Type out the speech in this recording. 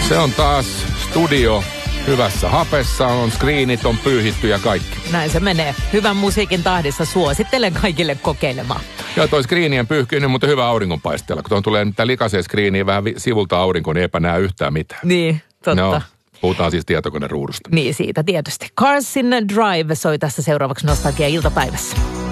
Se on taas studio hyvässä hapessa, on screenit, on pyyhitty ja kaikki. Näin se menee. Hyvän musiikin tahdissa suosittelen kaikille kokeilemaan. Joo, toi screenien pyyhkyminen, mutta hyvä auringonpaisteella. Kun tuon tulee niitä likaiseen screeniin vähän sivulta aurinko, niin eipä näe yhtään mitään. Niin, totta. No, puhutaan siis tietokoneruudusta. Niin, siitä tietysti. Carsin Drive soi tässä seuraavaksi Nostalgia iltapäivässä.